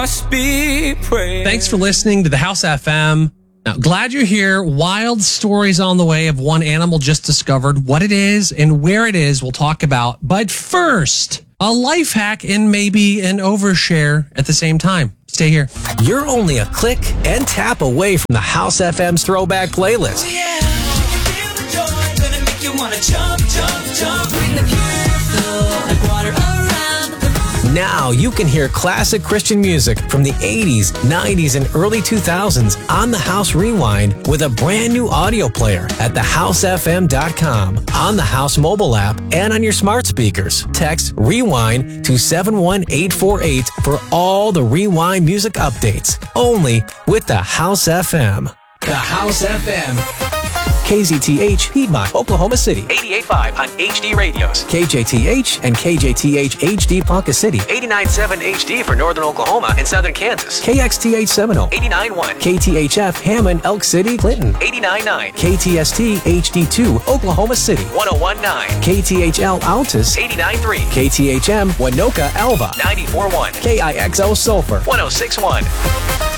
Must be praised. Thanks for listening to the House FM. Now, glad you're here. Wild stories on the way of one animal just discovered. What it is and where it is, we'll talk about. But first, a life hack and maybe an overshare at the same time. Stay here. You're only a click and tap away from the House FM's throwback playlist. Yeah, feel the joy, gonna make you wanna jump, jump, jump. Bring the pure flow like water around. Now you can hear classic Christian music from the 80s, 90s, and early 2000s on the House Rewind with a brand new audio player at thehousefm.com, on the House mobile app, and on your smart speakers. Text REWIND to 71848 for all the Rewind music updates. Only with the House FM. The House FM. KZTH, Piedmont, Oklahoma City. 88.5 on HD radios. KJTH and KJTH HD Ponca City. 89.7 HD for Northern Oklahoma and Southern Kansas. KXTH Seminole. 89.1. KTHF Hammond, Elk City, Clinton. 89.9. KTST HD2, Oklahoma City. 101.9. KTHL Altus. 89.3. KTHM Winoka, Alva. 94.1. KIXO Sulphur. 106.1.